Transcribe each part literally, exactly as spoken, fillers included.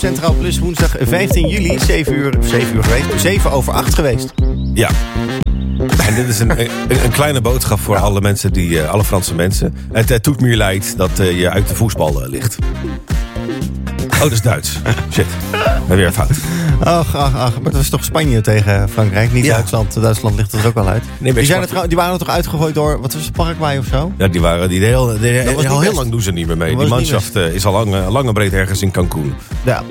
Centraal Plus woensdag vijftien juli, zeven uur, zeven uur geweest, zeven over acht geweest. Ja. En dit is een, een, een kleine boodschap voor alle mensen, die, uh, alle Franse mensen. Het, het doet me leid dat uh, je uit de voetbal uh, ligt. Oh, dat is Duits. Shit. En weer fout. Ach, ach, ach. Maar dat is toch Spanje tegen Frankrijk, niet ja. Duitsland. Duitsland ligt er ook wel uit. Nee, die, zijn er trouw, die waren er toch uitgegooid door, wat was het, Paraguay of zo? Ja, die waren die heel, die, die, al heel best. lang doen ze niet meer mee. Dat Die was manschaft uh, is al lang, uh, lang en breed ergens in Cancún. Ja,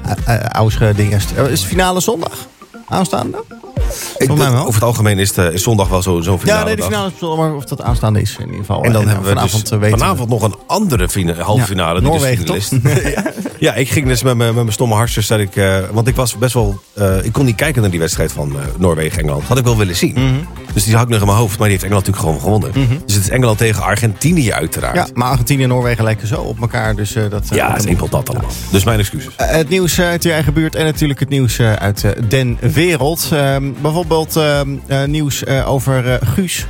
oude dingen. Is de finale zondag? Aanstaande? Ik, de, over het algemeen is, de, is zondag wel zo'n zo finale Ja, nee, de finale is zondag, maar of dat aanstaande is in ieder geval. En dan en, en hebben we vanavond, dus weten vanavond we. nog een andere fina, halve ja, finale. Noorwegen, dus toch? ja. ja, ik ging dus met mijn stomme hartjes. Dat ik, uh, want ik was best wel... Uh, ik kon niet kijken naar die wedstrijd van uh, Noorwegen-Engeland. Had ik wel willen zien. Mm-hmm. Dus die had ik nog in mijn hoofd. Maar die heeft Engeland natuurlijk gewoon gewonnen. Mm-hmm. Dus het is Engeland tegen Argentinië uiteraard. Ja, maar Argentinië en Noorwegen lijken zo op elkaar. Dus, uh, dat, uh, ja, het is één pot dat allemaal. Dus mijn excuses. Uh, het nieuws uit je eigen buurt en natuurlijk het nieuws uh, uit uh, den wereld. Uh, bijvoorbeeld uh, uh, nieuws uh, over uh, Guus.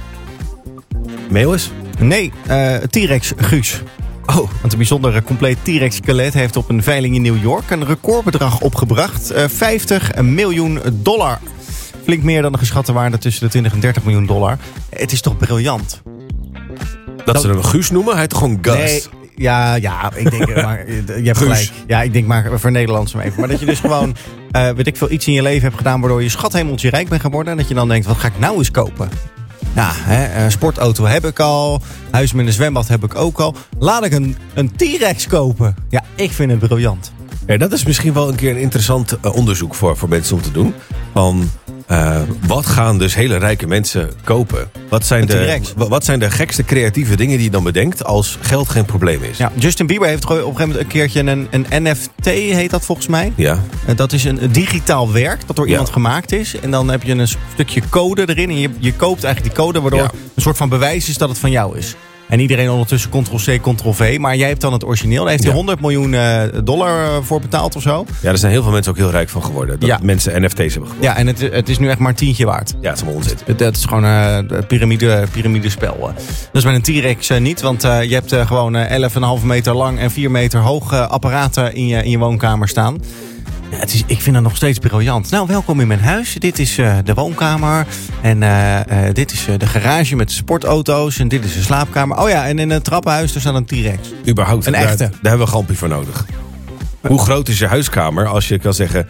Meeuwis? Nee, uh, T-Rex Guus. Oh, want een bijzonder compleet T-Rex skelet heeft op een veiling in New York een recordbedrag opgebracht. Uh, vijftig miljoen dollar. Flink meer dan de geschatte waarde tussen de twintig en dertig miljoen dollar. Het is toch briljant? Dat, dat ze hem Guus noemen? Hij heet gewoon Gus. Nee, ja, ja, ik denk maar, je hebt gelijk. Ja, ik denk maar voor Nederlands maar even. Maar dat je dus gewoon, uh, weet ik veel, iets in je leven hebt gedaan waardoor je schathemeltje rijk bent geworden. En dat je dan denkt, wat ga ik nou eens kopen? Nou, hè, een sportauto heb ik al. Huis met een zwembad heb ik ook al. Laat ik een, een T-Rex kopen. Ja, ik vind het briljant. Ja, dat is misschien wel een keer een interessant uh, onderzoek voor, voor mensen om te doen. Van, uh, wat gaan dus hele rijke mensen kopen? Wat zijn, de, wat zijn de gekste creatieve dingen die je dan bedenkt als geld geen probleem is? Ja, Justin Bieber heeft op een gegeven moment een keertje een, een N F T, heet dat volgens mij. Ja. Uh, dat is een, een digitaal werk dat door ja. iemand gemaakt is. En dan heb je een stukje code erin. En je, je koopt eigenlijk die code waardoor ja. een soort van bewijs is dat het van jou is. En iedereen ondertussen control C, control V. Maar jij hebt dan het origineel. Daar heeft hij ja. honderd miljoen dollar voor betaald of zo. Ja, er zijn heel veel mensen ook heel rijk van geworden. Dat ja. mensen N F T's hebben gewonnen. Ja, en het, het is nu echt maar een tientje waard. Ja, het is allemaal onzin. Het, het is gewoon een uh, piramide, piramidespel. Dat is met een T-Rex uh, niet. Want uh, je hebt uh, gewoon uh, elf komma vijf meter lang en vier meter hoog uh, apparaten in je, in je woonkamer staan. Ja, het is, ik vind dat nog steeds briljant. Nou, welkom in mijn huis. Dit is uh, de woonkamer. En uh, uh, dit is uh, de garage met sportauto's. En dit is de slaapkamer. Oh ja, en in het trappenhuis daar staat een T-Rex. Überhaupt. Een daar, echte. Daar hebben we een gampie voor nodig. Hoe groot is je huiskamer als je kan zeggen...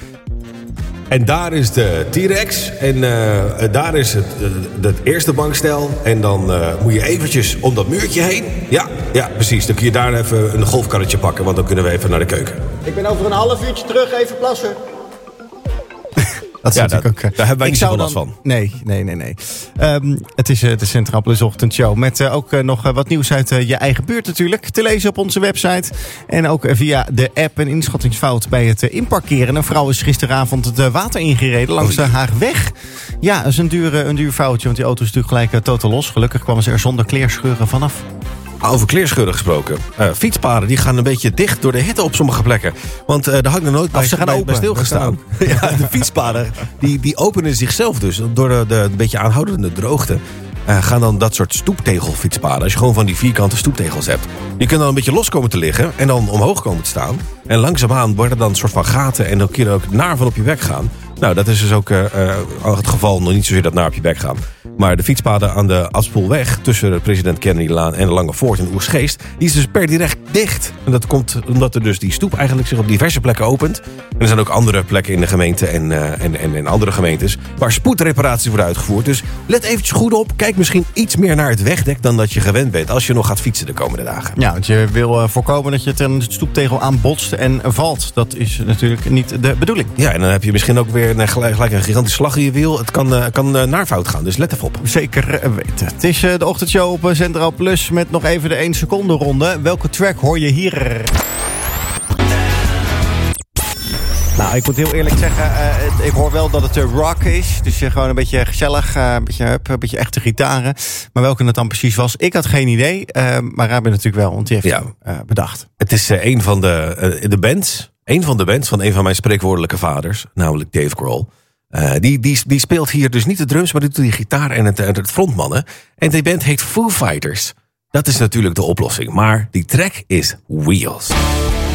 En daar is de T-Rex. En uh, daar is het, uh, het eerste bankstel. En dan uh, moet je eventjes om dat muurtje heen. Ja, ja, precies. Dan kun je daar even een golfkarretje pakken. Want dan kunnen we even naar de keuken. Ik ben over een half uurtje terug. Even plassen. Dat is ja, natuurlijk dat, ook, daar hebben wij niet zoveel last dan, van. Nee, nee, nee. nee. Um, het is uh, de Centraal Plus ochtendshow. Met uh, ook uh, nog uh, wat nieuws uit uh, je eigen buurt natuurlijk. Te lezen op onze website. En ook uh, via de app een inschattingsfout bij het uh, inparkeren. Een vrouw is gisteravond het uh, water ingereden langs de Haagweg. Ja, dat is een duur, uh, een duur foutje. Want die auto is natuurlijk gelijk uh, totaal los. Gelukkig kwamen ze er zonder kleerscheuren vanaf. Over kleerscheuren gesproken. Uh, fietspaden die gaan een beetje dicht door de hitte op sommige plekken. Want uh, daar had ik nog nooit bij, bij, bij, bij stilgestaan. Ja, de fietspaden die, die openen zichzelf dus. Door de, de een beetje aanhoudende droogte. Uh, gaan dan dat soort stoeptegelfietspaden. Als je gewoon van die vierkante stoeptegels hebt. Die kunnen dan een beetje los komen te liggen. En dan omhoog komen te staan. En langzaamaan worden dan een soort van gaten. En dan kun je er ook naar van op je weg gaan. Nou, dat is dus ook uh, uh, het geval. Nog niet zozeer dat naar op je weg gaan. Maar de fietspaden aan de Aspoelweg tussen de President Kennedylaan en de Lange Voort in Oegstgeest, die is dus per direct dicht. En dat komt omdat er dus die stoep eigenlijk zich op diverse plekken opent. En er zijn ook andere plekken in de gemeente en, uh, en, en, en andere gemeentes waar spoedreparaties worden uitgevoerd. Dus let eventjes goed op. Kijk misschien iets meer naar het wegdek dan dat je gewend bent als je nog gaat fietsen de komende dagen. Ja, want je wil uh, voorkomen dat je tegen een stoeptegel aanbotst en valt. Dat is natuurlijk niet de bedoeling. Ja, en dan heb je misschien ook weer uh, gelijk, gelijk een gigantisch slag in je wiel. Het kan, uh, kan uh, naar fout gaan, dus let even op. Zeker weten. Het is de ochtendshow op Centraal Plus met nog even de één seconde ronde. Welke track hoor je hier? Nou, ik moet heel eerlijk zeggen, uh, ik hoor wel dat het uh, rock is. Dus uh, gewoon een beetje gezellig, uh, een, beetje, uh, een beetje echte gitaren. Maar welke het dan precies was, ik had geen idee. Uh, maar Rabin natuurlijk wel, want die heeft ja. hem uh, bedacht. Het is uh, een van de, uh, de bands, een van de bands van een van mijn spreekwoordelijke vaders. Namelijk Dave Grohl. Uh, die, die, die speelt hier dus niet de drums, maar die doet die gitaar en het, het frontmannen. En die band heet Foo Fighters. Dat is natuurlijk de oplossing. Maar die track is Wheels.